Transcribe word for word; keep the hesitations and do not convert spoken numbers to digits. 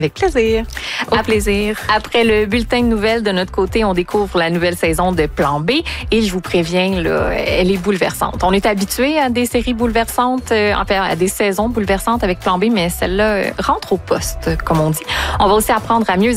Avec plaisir. Au Après, plaisir. Après le bulletin de nouvelles, de notre côté, on découvre la nouvelle saison de Plan B. Et je vous préviens, là, elle est bouleversante. On est habitué à des séries bouleversantes, euh, enfin, à des saisons bouleversantes avec Plan B, mais celle-là euh, rentre au poste, comme on dit. On va aussi apprendre à mieux